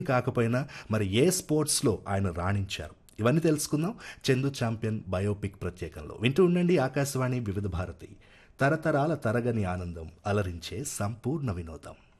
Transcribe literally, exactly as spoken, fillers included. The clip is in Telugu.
కాకపోయినా మరి ఏ స్పోర్ట్స్‌లో ఆయన రాణించారు? ఇవన్నీ తెలుసుకుందాం 'చందు ఛాంపియన్' బయోపిక్ ప్రత్యేకంలో. వింటూ ఉండండి ఆకాశవాణి వివిధ భారతి. తరతరాల తరగని ఆనందం అలరించే సంపూర్ణ వినోదం.